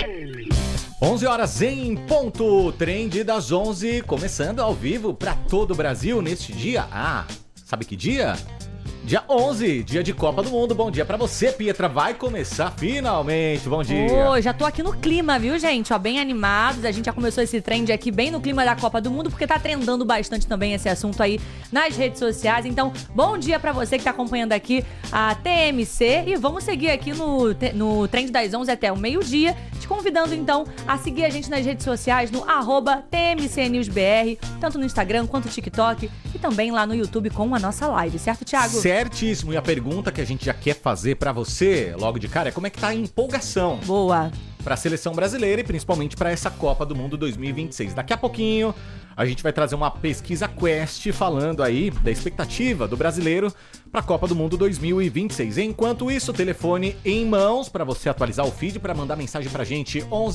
11h em ponto, Trend das 11, começando ao vivo para todo o Brasil neste dia. Sabe que dia? Dia 11, dia de Copa do Mundo. Bom dia pra você, Pietra. Vai começar finalmente. Bom dia. Já tô aqui no clima, viu, gente? Bem animados. A gente já começou esse trend aqui bem no clima da Copa do Mundo, porque tá trendando bastante também esse assunto aí nas redes sociais. Então, bom dia pra você que tá acompanhando aqui a TMC. E vamos seguir aqui no Trend das 11 até o meio-dia. Te convidando, então, a seguir a gente nas redes sociais no @TMCNewsBR, tanto no Instagram quanto no TikTok e também lá no YouTube com a nossa live, certo, Thiago? Certíssimo. E a pergunta que a gente já quer fazer pra você, logo de cara, é como é que tá a empolgação? Boa. Pra seleção brasileira e principalmente pra essa Copa do Mundo 2026. Daqui a pouquinho a gente vai trazer uma pesquisa Quest falando aí da expectativa do brasileiro pra Copa do Mundo 2026. Enquanto isso, telefone em mãos pra você atualizar o feed, pra mandar mensagem pra gente 11